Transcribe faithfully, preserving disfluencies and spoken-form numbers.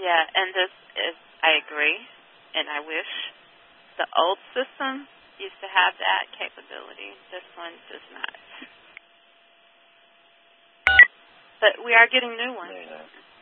Yeah, and this is, I agree, and I wish the old system used to have that capability. This one does not. But we are getting new ones. Yeah.